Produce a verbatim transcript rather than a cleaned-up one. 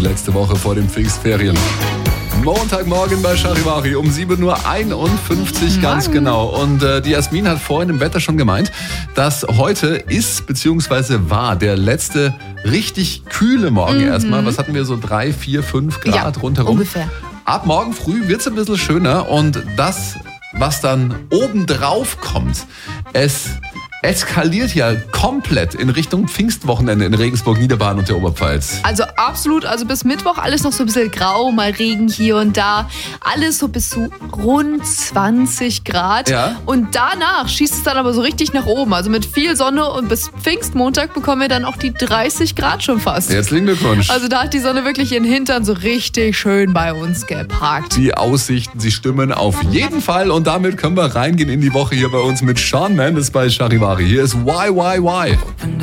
letzte Woche vor den Pfingstferien. Montagmorgen bei Charivari um sieben Uhr einundfünfzig ganz genau. Und äh, die Jasmin hat vorhin im Wetter schon gemeint, dass heute ist bzw. war der letzte richtig kühle Morgen mhm. erstmal. Was hatten wir, so drei, vier, fünf Grad ja, rundherum? Ungefähr. Ab morgen früh wird es ein bisschen schöner und das, was dann obendrauf kommt, es eskaliert ja komplett in Richtung Pfingstwochenende in Regensburg, Niederbayern und der Oberpfalz. Also absolut, also bis Mittwoch alles noch so ein bisschen grau, mal Regen hier und da. Alles so bis zu rund zwanzig Grad. Ja. Und danach schießt es dann aber so richtig nach oben. Also mit viel Sonne und bis Pfingstmontag bekommen wir dann auch die dreißig Grad schon fast. Herzlichen Glückwunsch. Also da hat die Sonne wirklich ihren Hintern so richtig schön bei uns geparkt. Die Aussichten, sie stimmen auf jeden Fall. Und damit können wir reingehen in die Woche hier bei uns mit Shawn Mendes bei Charivari. Hier ist Why, Why, Why.